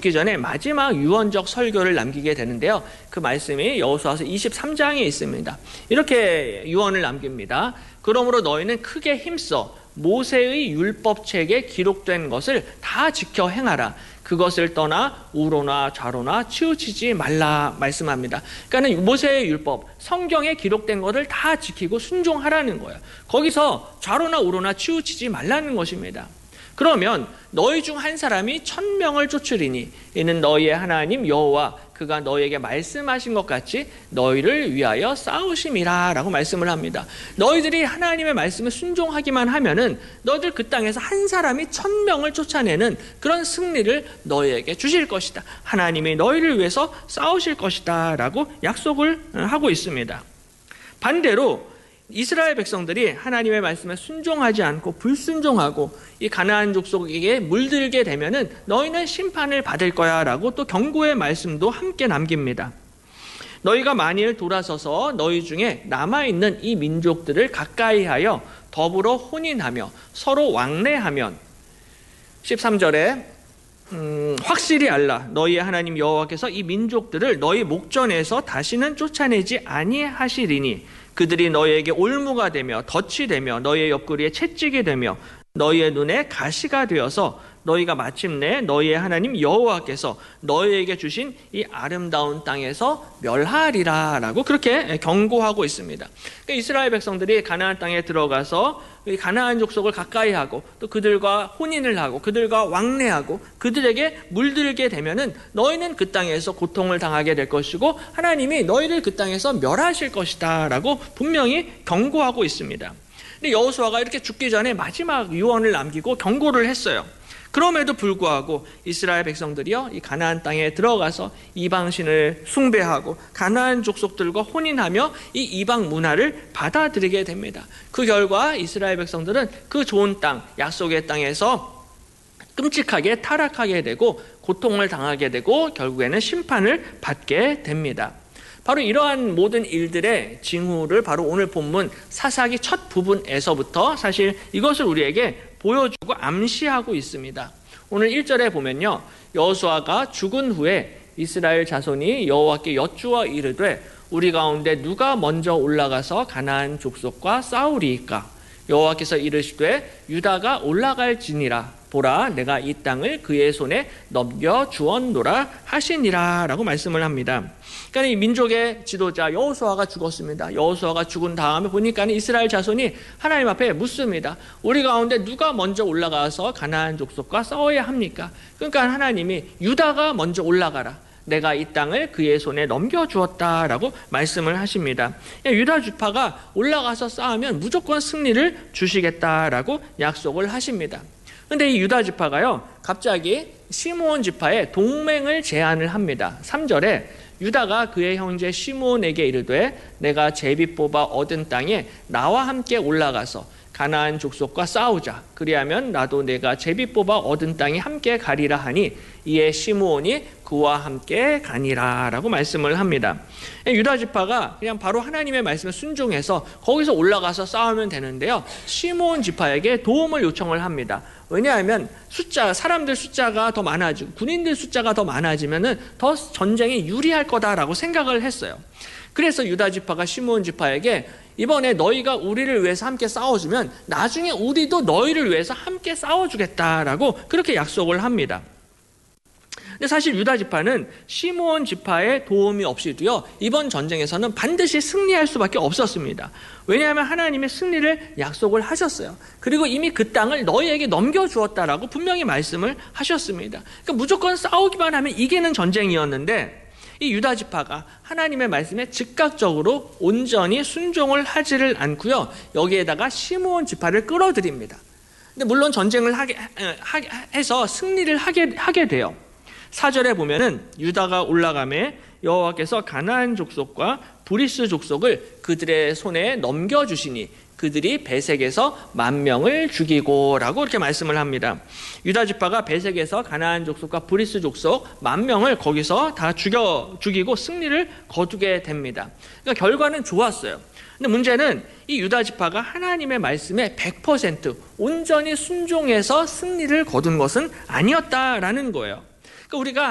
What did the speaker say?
죽기 전에 마지막 유언적 설교를 남기게 되는데요. 그 말씀이 여호수아서 23장에 있습니다. 이렇게 유언을 남깁니다. 그러므로 너희는 크게 힘써 모세의 율법책에 기록된 것을 다 지켜 행하라. 그것을 떠나 우로나 좌로나 치우치지 말라 말씀합니다. 그러니까 모세의 율법, 성경에 기록된 것을 다 지키고 순종하라는 거예요. 거기서 좌로나 우로나 치우치지 말라는 것입니다. 그러면 너희 중 한 사람이 1000명을 쫓으리니 이는 너희의 하나님 여호와 그가 너희에게 말씀하신 것 같이 너희를 위하여 싸우심이라 라고 말씀을 합니다. 너희들이 하나님의 말씀을 순종하기만 하면은 너희들 그 땅에서 한 사람이 1000명을 쫓아내는 그런 승리를 너희에게 주실 것이다. 하나님이 너희를 위해서 싸우실 것이다 라고 약속을 하고 있습니다. 반대로 이스라엘 백성들이 하나님의 말씀에 순종하지 않고 불순종하고 이 가나안 족속에게 물들게 되면은 너희는 심판을 받을 거야 라고 또 경고의 말씀도 함께 남깁니다. 너희가 만일 돌아서서 너희 중에 남아있는 이 민족들을 가까이하여 더불어 혼인하며 서로 왕래하면 13절에 확실히 알라 너희의 하나님 여호와께서 이 민족들을 너희 목전에서 다시는 쫓아내지 아니하시리니 그들이 너희에게 올무가 되며 덫이 되며 너희의 옆구리에 채찍이 되며 너희의 눈에 가시가 되어서 너희가 마침내 너희의 하나님 여호와께서 너희에게 주신 이 아름다운 땅에서 멸하리라 라고 그렇게 경고하고 있습니다. 그러니까 이스라엘 백성들이 가나안 땅에 들어가서 이 가나안 족속을 가까이 하고 또 그들과 혼인을 하고 그들과 왕래하고 그들에게 물들게 되면은 너희는 그 땅에서 고통을 당하게 될 것이고 하나님이 너희를 그 땅에서 멸하실 것이다 라고 분명히 경고하고 있습니다. 근데 여호수아가 이렇게 죽기 전에 마지막 유언을 남기고 경고를 했어요. 그럼에도 불구하고 이스라엘 백성들이요 이 가나안 땅에 들어가서 이방신을 숭배하고 가나안 족속들과 혼인하며 이 이방 문화를 받아들이게 됩니다. 그 결과 이스라엘 백성들은 그 좋은 땅, 약속의 땅에서 끔찍하게 타락하게 되고 고통을 당하게 되고 결국에는 심판을 받게 됩니다. 바로 이러한 모든 일들의 징후를 바로 오늘 본문 사사기 첫 부분에서부터 사실 이것을 우리에게 보여주고 암시하고 있습니다. 오늘 1절에 보면요. 여호수아가 죽은 후에 이스라엘 자손이 여호와께 여쭈어 이르되 우리 가운데 누가 먼저 올라가서 가나안 족속과 싸우리이까? 여호와께서 이르시되 유다가 올라갈지니라. 보라 내가 이 땅을 그의 손에 넘겨 주었노라 하시니라 라고 말씀을 합니다. 그러니까 이 민족의 지도자 여호수아가 죽었습니다. 여호수아가 죽은 다음에 보니까 이스라엘 자손이 하나님 앞에 묻습니다. 우리 가운데 누가 먼저 올라가서 가나안 족속과 싸워야 합니까? 그러니까 하나님이 유다가 먼저 올라가라. 내가 이 땅을 그의 손에 넘겨주었다라고 말씀을 하십니다. 유다 지파가 올라가서 싸우면 무조건 승리를 주시겠다라고 약속을 하십니다. 그런데 이 유다 지파가요 갑자기 시므온 지파에 동맹을 제안을 합니다. 3절에 유다가 그의 형제 시므온에게 이르되 내가 제비 뽑아 얻은 땅에 나와 함께 올라가서 가나안 족속과 싸우자. 그리하면 나도 내가 제비 뽑아 얻은 땅에 함께 가리라 하니 이에 시므온이 그와 함께 가니라 라고 말씀을 합니다. 유다 지파가 그냥 바로 하나님의 말씀에 순종해서 거기서 올라가서 싸우면 되는데요. 시므온 지파에게 도움을 요청을 합니다. 왜냐하면 사람들 숫자가 더 많아지고 군인들 숫자가 더 많아지면은 더 전쟁이 유리할 거다라고 생각을 했어요. 그래서 유다 지파가 시므온 지파에게 이번에 너희가 우리를 위해서 함께 싸워주면 나중에 우리도 너희를 위해서 함께 싸워주겠다라고 그렇게 약속을 합니다. 근데 사실 유다 지파는 시므온 지파의 도움이 없이도요 이번 전쟁에서는 반드시 승리할 수밖에 없었습니다. 왜냐하면 하나님의 승리를 약속을 하셨어요. 그리고 이미 그 땅을 너희에게 넘겨주었다라고 분명히 말씀을 하셨습니다. 그러니까 무조건 싸우기만 하면 이기는 전쟁이었는데 이 유다 지파가 하나님의 말씀에 즉각적으로 온전히 순종을 하지를 않고요. 여기에다가 시므온 지파를 끌어들입니다. 근데 물론 전쟁을 해서 승리를 하게 돼요. 4절에 보면은 유다가 올라가매 여호와께서 가나안 족속과 브리스 족속을 그들의 손에 넘겨주시니 그들이 베색에서 10,000명을 죽이고 라고 이렇게 말씀을 합니다. 유다 지파가 베색에서 가나안 족속과 브리스 족속 10,000명을 거기서 다 죽이고 승리를 거두게 됩니다. 그러니까 결과는 좋았어요. 근데 문제는 이 유다 지파가 하나님의 말씀에 100% 온전히 순종해서 승리를 거둔 것은 아니었다라는 거예요. 그러니까 우리가